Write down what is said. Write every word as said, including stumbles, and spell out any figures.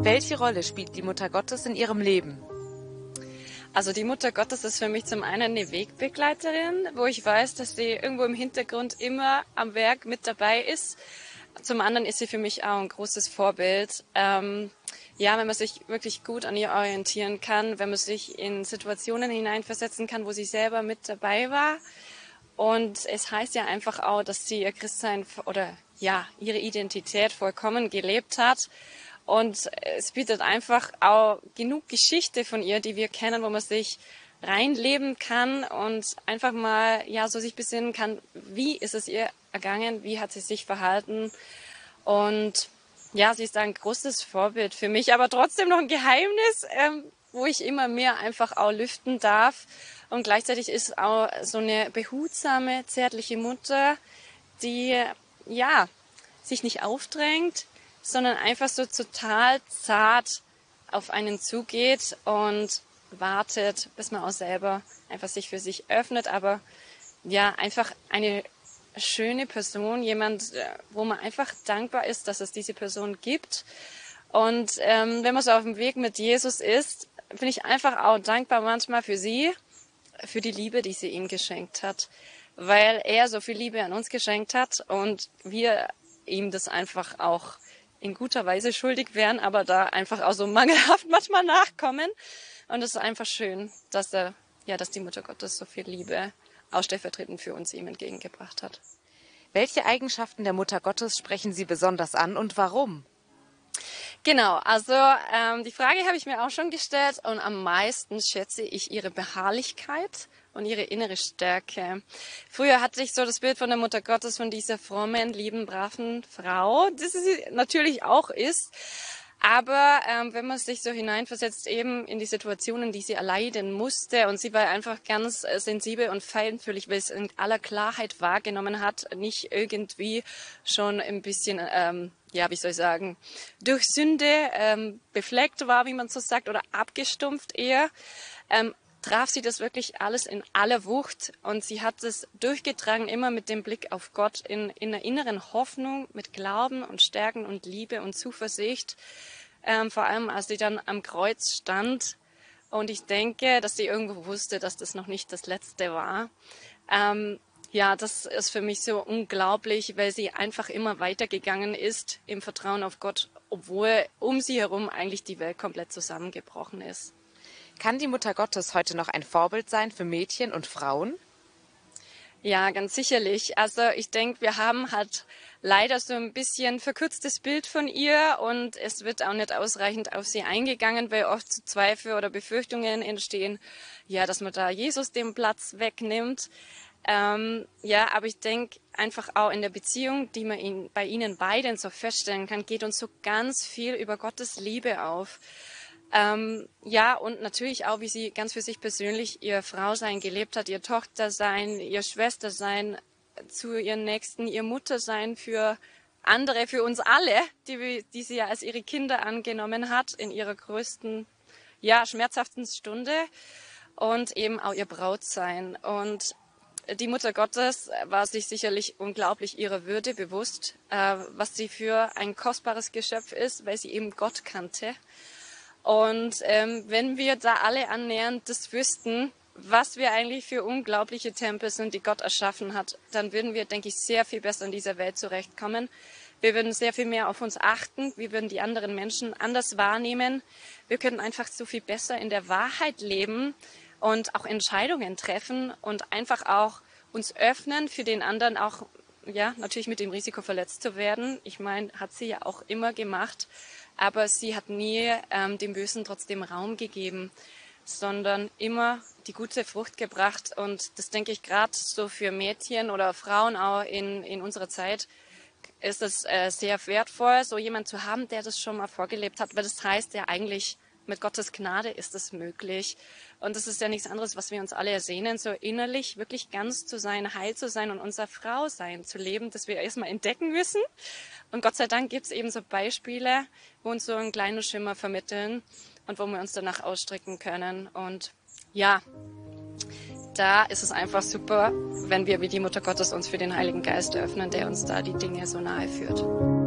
Welche Rolle spielt die Mutter Gottes in Ihrem Leben? Also die Mutter Gottes ist für mich zum einen eine Wegbegleiterin, wo ich weiß, dass sie irgendwo im Hintergrund immer am Werk mit dabei ist. Zum anderen ist sie für mich auch ein großes Vorbild. Ähm, ja, wenn man sich wirklich gut an ihr orientieren kann, wenn man sich in Situationen hineinversetzen kann, wo sie selber mit dabei war. Und es heißt ja einfach auch, dass sie ihr Christsein oder ja ihre Identität vollkommen gelebt hat. Und es bietet einfach auch genug Geschichte von ihr, die wir kennen, wo man sich reinleben kann und einfach mal ja so sich besinnen kann, wie ist es ihr ergangen, wie hat sie sich verhalten. Und ja, sie ist ein großes Vorbild für mich, aber trotzdem noch ein Geheimnis, ähm, wo ich immer mehr einfach auch lüften darf. Und gleichzeitig ist auch so eine behutsame, zärtliche Mutter, die ja sich nicht aufdrängt, sondern einfach so total zart auf einen zugeht und wartet, bis man auch selber einfach sich für sich öffnet. Aber ja, einfach eine schöne Person, jemand, wo man einfach dankbar ist, dass es diese Person gibt. Und ähm, wenn man so auf dem Weg mit Jesus ist, bin ich einfach auch dankbar manchmal für sie, für die Liebe, die sie ihm geschenkt hat. Weil er so viel Liebe an uns geschenkt hat und wir ihm das einfach auch in guter Weise schuldig wären, aber da einfach auch so mangelhaft manchmal nachkommen. Und es ist einfach schön, dass er, ja, dass die Mutter Gottes so viel Liebe auch stellvertretend für uns ihm entgegengebracht hat. Welche Eigenschaften der Mutter Gottes sprechen Sie besonders an und warum? Genau, also ähm, die Frage habe ich mir auch schon gestellt und am meisten schätze ich ihre Beharrlichkeit und ihre innere Stärke. Früher hatte ich so das Bild von der Mutter Gottes, von dieser frommen, lieben, braven Frau, die sie natürlich auch ist. Aber ähm, wenn man sich so hineinversetzt eben in die Situationen, die sie erleiden musste, und sie war einfach ganz äh, sensibel und feinfühlig, weil es in aller Klarheit wahrgenommen hat, nicht irgendwie schon ein bisschen, ähm, ja, wie soll ich sagen, durch Sünde ähm, befleckt war, wie man so sagt, oder abgestumpft eher, ähm, traf sie das wirklich alles in aller Wucht und sie hat es durchgetragen, immer mit dem Blick auf Gott, in, in einer inneren Hoffnung, mit Glauben und Stärken und Liebe und Zuversicht, ähm, vor allem als sie dann am Kreuz stand. Und ich denke, dass sie irgendwo wusste, dass das noch nicht das Letzte war. Ähm, ja, das ist für mich so unglaublich, weil sie einfach immer weitergegangen ist im Vertrauen auf Gott, obwohl um sie herum eigentlich die Welt komplett zusammengebrochen ist. Kann die Mutter Gottes heute noch ein Vorbild sein für Mädchen und Frauen? Ja, ganz sicherlich. Also ich denke, wir haben halt leider so ein bisschen verkürztes Bild von ihr und es wird auch nicht ausreichend auf sie eingegangen, weil oft so Zweifel oder Befürchtungen entstehen, ja, dass man da Jesus den Platz wegnimmt. Ähm, ja, aber ich denke einfach auch in der Beziehung, die man in, bei ihnen beiden so feststellen kann, geht uns so ganz viel über Gottes Liebe auf. Ähm, ja, und natürlich auch, wie sie ganz für sich persönlich ihr Frausein gelebt hat, ihr Tochtersein, ihr Schwestersein zu ihren Nächsten, ihr Muttersein für andere, für uns alle, die, die sie ja als ihre Kinder angenommen hat in ihrer größten, ja, schmerzhaften Stunde und eben auch ihr Brautsein. Und die Mutter Gottes war sich sicherlich unglaublich ihrer Würde bewusst, äh, was sie für ein kostbares Geschöpf ist, weil sie eben Gott kannte. Und ähm, wenn wir da alle annähernd das wüssten, was wir eigentlich für unglaubliche Tempel sind, die Gott erschaffen hat, dann würden wir, denke ich, sehr viel besser in dieser Welt zurechtkommen. Wir würden sehr viel mehr auf uns achten. Wir würden die anderen Menschen anders wahrnehmen. Wir könnten einfach so viel besser in der Wahrheit leben und auch Entscheidungen treffen und einfach auch uns öffnen für den anderen, auch ja natürlich mit dem Risiko verletzt zu werden. Ich meine, hat sie ja auch immer gemacht. Aber sie hat nie ähm, dem Bösen trotzdem Raum gegeben, sondern immer die gute Frucht gebracht. Und das denke ich gerade so für Mädchen oder Frauen auch in, in unserer Zeit ist es äh, sehr wertvoll, so jemand zu haben, der das schon mal vorgelebt hat. Weil das heißt ja eigentlich, mit Gottes Gnade ist es möglich. Und das ist ja nichts anderes, was wir uns alle ersehnen, so innerlich wirklich ganz zu sein, heil zu sein und unser Frausein zu leben, das wir erstmal entdecken müssen. Und Gott sei Dank gibt es eben so Beispiele, wo uns so ein kleiner Schimmer vermitteln und wo wir uns danach ausstrecken können. Und ja, da ist es einfach super, wenn wir wie die Mutter Gottes uns für den Heiligen Geist öffnen, der uns da die Dinge so nahe führt.